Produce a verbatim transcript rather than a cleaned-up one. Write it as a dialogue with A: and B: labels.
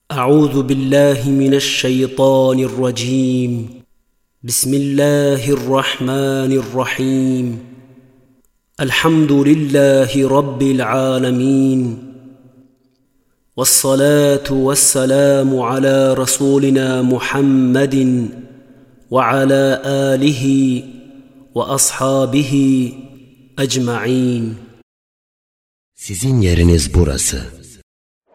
A: أعوذ بالله من الشيطان الرجيم. بسم الله الرحمن الرحيم. الحمد لله رب العالمين، والصلاة والسلام على رسولنا محمد وعلى آله وأصحابه أجمعين.
B: Sizin yeriniz burası.